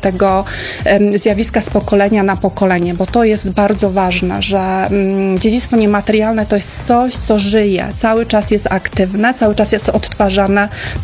tego zjawiska z pokolenia na pokolenie, bo to jest bardzo ważne, że dziedzictwo niematerialne to jest coś, co żyje, cały czas jest aktywne, cały czas jest odtwarzane